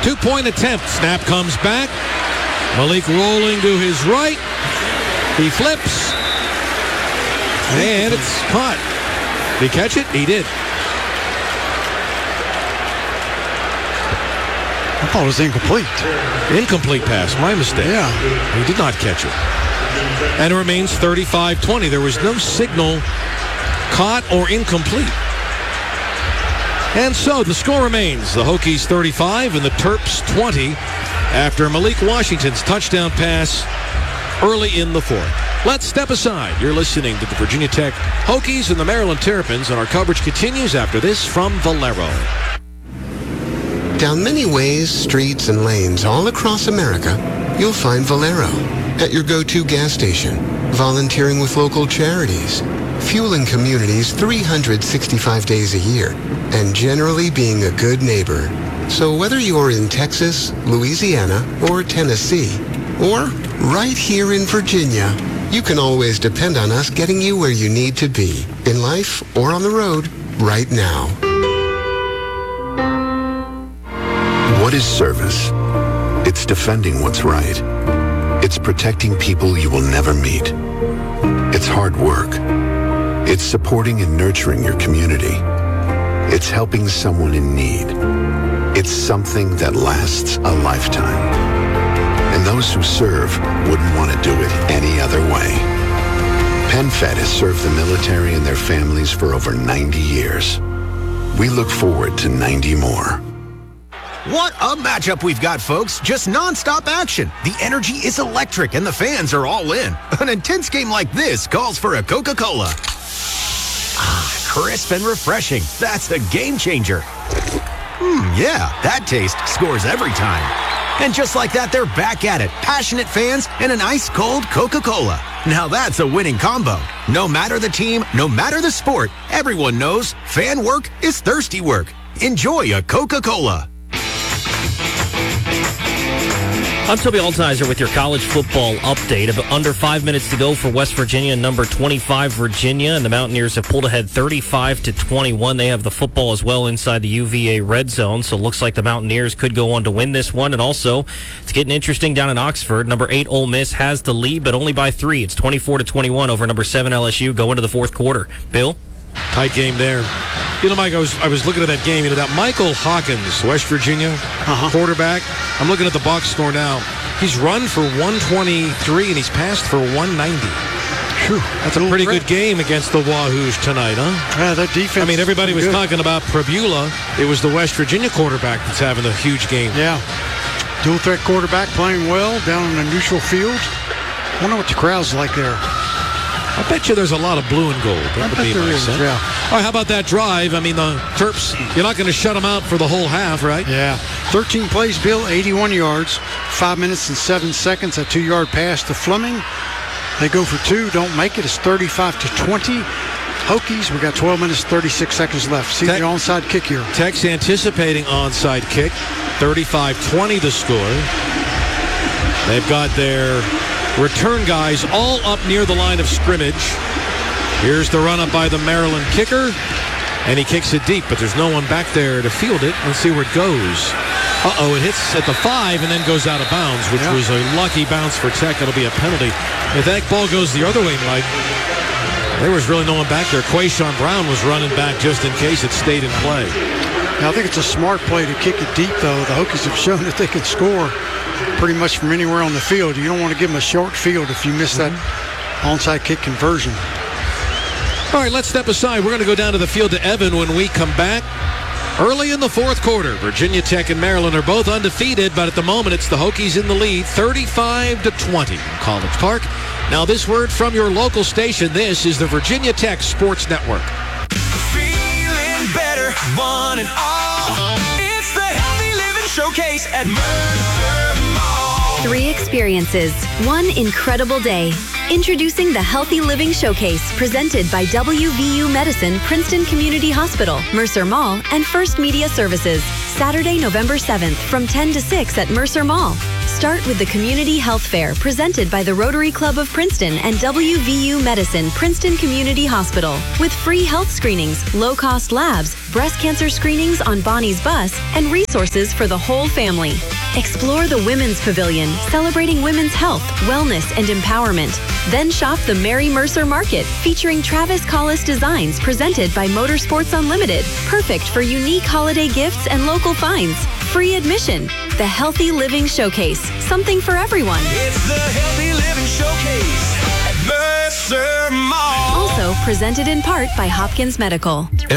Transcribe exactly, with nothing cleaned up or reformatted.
Two-point attempt. Snap comes back. Malik rolling to his right. He flips. And it's caught. Did he catch it? He did. I thought it was incomplete. Incomplete pass. My mistake. Yeah. He did not catch it. And it remains thirty-five twenty. There was no signal caught or incomplete. And so the score remains the Hokies thirty-five and the Terps twenty after Malik Washington's touchdown pass early in the fourth. Let's step aside. You're listening to the Virginia Tech Hokies and the Maryland Terrapins, and our coverage continues after this from Valero. Down many ways, streets, and lanes all across America, you'll find Valero at your go-to gas station, volunteering with local charities, fueling communities three hundred sixty-five days a year, and generally being a good neighbor. So whether you're in Texas, Louisiana, or Tennessee, or right here in Virginia, you can always depend on us getting you where you need to be, in life or on the road, right now. What is service? It's defending what's right. It's protecting people you will never meet. It's hard work. It's supporting and nurturing your community. It's helping someone in need. It's something that lasts a lifetime. And those who serve wouldn't want to do it any other way. PenFed has served the military and their families for over ninety years. We look forward to ninety more. What a matchup we've got, folks. Just nonstop action. The energy is electric and the fans are all in. An intense game like this calls for a Coca-Cola. Ah, crisp and refreshing. That's a game changer. Hmm, yeah, that taste scores every time. And just like that, they're back at it. Passionate fans and an ice-cold Coca-Cola. Now that's a winning combo. No matter the team, no matter the sport, everyone knows fan work is thirsty work. Enjoy a Coca-Cola. I'm Toby Altizer with your college football update. About under five minutes to go for West Virginia, number twenty-five Virginia, and the Mountaineers have pulled ahead thirty-five to twenty-one. They have the football as well inside the U V A red zone, so it looks like the Mountaineers could go on to win this one. And also, it's getting interesting down in Oxford. Number eight Ole Miss has the lead, but only by three. It's twenty-four to twenty-one over number seven L S U going to the fourth quarter. Bill? Tight game there. You know, Mike, I was I was looking at that game. You know, that Michael Hawkins, West Virginia uh-huh. quarterback. I'm looking at the box score now. He's run for one twenty-three, and he's passed for one ninety. Whew, that's a pretty good game against the Wahoos tonight, huh? Yeah, that defense. I mean, everybody was good. talking about Prabula. It was the West Virginia quarterback that's having a huge game. Yeah. Dual threat quarterback playing well down in a neutral field. I wonder what the crowd's like there. I bet you there's a lot of blue and gold. That I would bet be there my is, sense. yeah. All right, how about that drive? I mean, the Terps, you're not going to shut them out for the whole half, right? Yeah. thirteen plays, Bill, eighty-one yards, five minutes and seven seconds, a two-yard pass to Fleming. They go for two, don't make it. It's thirty-five to twenty. Hokies, we got twelve minutes, thirty-six seconds left. See Tech, the onside kick here. Tech's anticipating onside kick. thirty-five twenty the score. They've got their return guys all up near the line of scrimmage. Here's the run up by the Maryland kicker, and he kicks it deep, but there's no one back there to field it. Let's see where it goes. Uh-oh, it hits at the five and then goes out of bounds, which yeah. was a lucky bounce for Tech. It'll be a penalty. If that ball goes the other way, Mike, there was really no one back there. Quayshawn Brown was running back just in case it stayed in play. Now, I think it's a smart play to kick it deep, though. The Hokies have shown that they can score pretty much from anywhere on the field. You don't want to give them a short field if you miss that onside kick conversion. All right, let's step aside. We're going to go down to the field to Evan when we come back. Early in the fourth quarter, Virginia Tech and Maryland are both undefeated, but at the moment it's the Hokies in the lead, thirty-five to twenty. College Park. Now this word from your local station. This is the Virginia Tech Sports Network. Feeling better, one and all. It's the Healthy Living Showcase at Mercer Mall. Three experiences, one incredible day. Introducing the Healthy Living Showcase, presented by W V U Medicine, Princeton Community Hospital, Mercer Mall, and First Media Services. Saturday, November seventh, from ten to six at Mercer Mall. Start with the Community Health Fair presented by the Rotary Club of Princeton and W V U Medicine Princeton Community Hospital with free health screenings, low-cost labs, breast cancer screenings on Bonnie's bus, and resources for the whole family. Explore the Women's Pavilion, celebrating women's health, wellness, and empowerment. Then shop the Mary Mercer Market, featuring Travis Collis designs presented by Motorsports Unlimited. Perfect for unique holiday gifts and local finds. Free admission. The Healthy Living Showcase. Something for everyone. It's the Healthy Living Showcase at Mercer Mall. Also presented in part by Hopkins Medical.